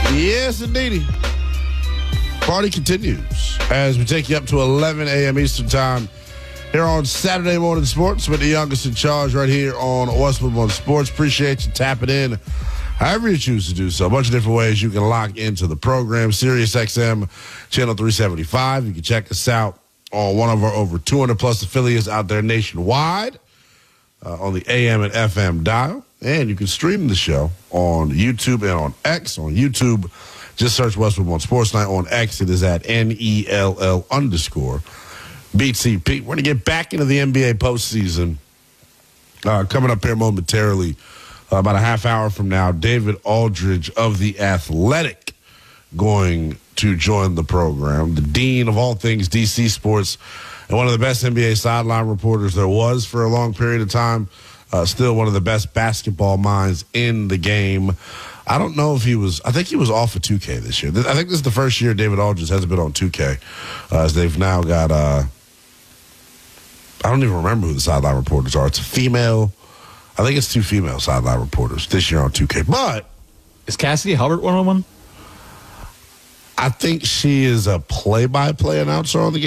Yes, indeedy. Party continues as we take you up to 11 a.m. Eastern Time here on Saturday Morning Sports with the youngest in charge right here on Westwood One Sports. Appreciate you tapping in however you choose to do so. A bunch of different ways you can lock into the program. Sirius XM Channel 375. You can check us out on one of our over 200-plus affiliates out there nationwide on the AM and FM dial. And you can stream the show on YouTube and on X. On YouTube, just search Westwood One Sports Night. On X, it is at NELL_BTP. We're going to get back into the NBA postseason coming up here momentarily. About a half hour from now, David Aldridge of The Athletic going to join the program. The dean of all things DC sports and one of the best NBA sideline reporters there was for a long period of time. Still one of the best basketball minds in the game. I don't know if I think he was off of 2K this year. I think this is the first year David Aldridge hasn't been on 2K. As they've now got, I don't even remember who the sideline reporters are. It's a female. I think it's two female sideline reporters this year on 2K. But is Cassidy Hubbard one on one? I think she is a play-by-play announcer on the game.